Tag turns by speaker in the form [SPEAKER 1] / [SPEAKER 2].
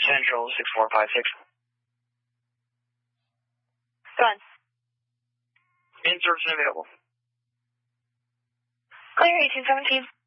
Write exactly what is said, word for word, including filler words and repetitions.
[SPEAKER 1] Central six four five six.
[SPEAKER 2] Done.
[SPEAKER 1] In service and available.
[SPEAKER 2] Clear eighteen seventeen.